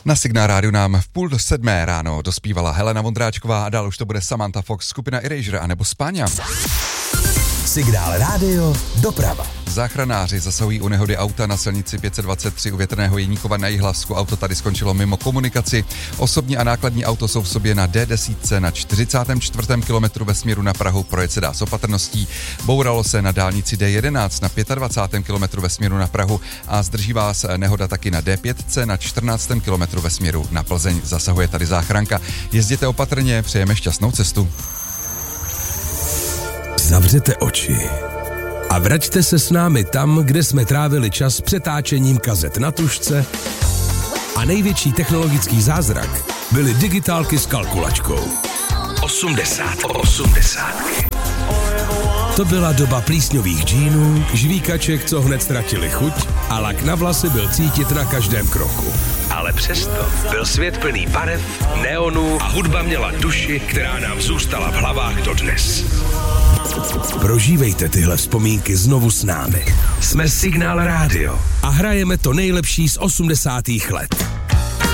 Na Signál rádiu nám v 6:30 ráno dospívala Helena Vondráčková a dál už to bude Samantha Fox, skupina Erasure anebo Spáňa. Signál rádio, doprava. Záchranáři zasahují u nehody auta na silnici 523 u Větrného Jeníkova na Jihlavsku. Auto tady skončilo mimo komunikaci. Osobní a nákladní auto jsou v sobě na D10 na 44. kilometru ve směru na Prahu. Projet se dá s opatrností. Bouralo se na dálnici D11 na 25. kilometru ve směru na Prahu a zdrží vás nehoda taky na D5 na 14. kilometru ve směru na Plzeň. Zasahuje tady záchranka. Jezděte opatrně, přejeme šťastnou cestu. Zavřete oči a vraťte se s námi tam, kde jsme trávili čas přetáčením kazet na tužce a největší technologický zázrak byly digitálky s kalkulačkou. 80. To byla doba plísňových džínů, žvíkaček, co hned ztratili chuť a lak na vlasy byl cítit na každém kroku. Ale přesto byl svět plný barev, neonů a hudba měla duši, která nám zůstala v hlavách dodnes. Prožívejte tyhle vzpomínky znovu s námi. Jsme Signál rádio a hrajeme to nejlepší z 80. let.